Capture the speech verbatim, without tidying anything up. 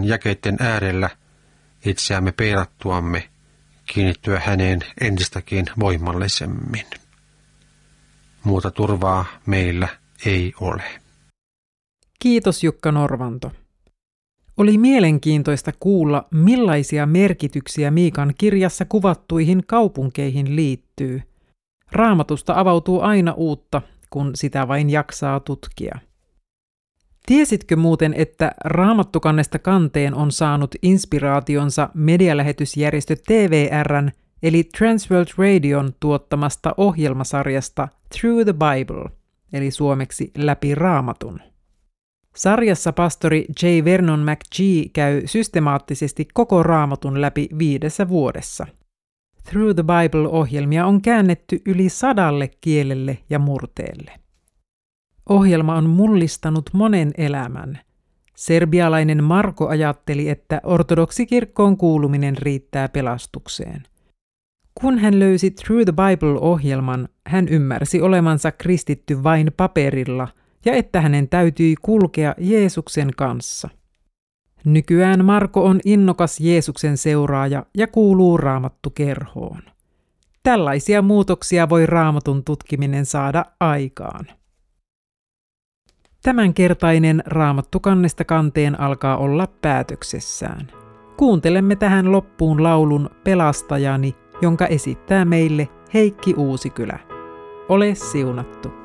Jumalan jakeiden äärellä itseämme peilattuamme kiinnittyä häneen entistäkin voimallisemmin. Muuta turvaa meillä ei ole. Kiitos Jukka Norvanto. Oli mielenkiintoista kuulla, millaisia merkityksiä Miikan kirjassa kuvattuihin kaupunkeihin liittyy. Raamatusta avautuu aina uutta, kun sitä vain jaksaa tutkia. Tiesitkö muuten, että Raamattukannesta kanteen on saanut inspiraationsa medialähetysjärjestö T V R:n eli Transworld Radion tuottamasta ohjelmasarjasta Through the Bible, eli suomeksi Läpi Raamatun. Sarjassa pastori J. Vernon McGee käy systemaattisesti koko Raamatun läpi viidessä vuodessa. Through the Bible-ohjelmia on käännetty yli sadalle kielelle ja murteelle. Ohjelma on mullistanut monen elämän. Serbialainen Marko ajatteli, että ortodoksikirkkoon kuuluminen riittää pelastukseen. Kun hän löysi Through the Bible-ohjelman, hän ymmärsi olevansa kristitty vain paperilla ja että hänen täytyi kulkea Jeesuksen kanssa. Nykyään Marko on innokas Jeesuksen seuraaja ja kuuluu Raamattu-kerhoon. Tällaisia muutoksia voi Raamatun tutkiminen saada aikaan. Tämänkertainen Raamattu-kannesta kanteen alkaa olla päätöksessään. Kuuntelemme tähän loppuun laulun Pelastajani, jonka esittää meille Heikki Uusikylä. Ole siunattu.